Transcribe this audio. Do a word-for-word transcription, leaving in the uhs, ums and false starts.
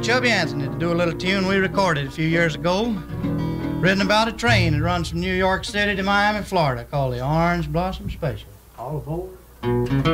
Chubby Anthony to do a little tune we recorded a few years ago, written about a train that runs from New York City to Miami, Florida, called the Orange Blossom Special. All aboard.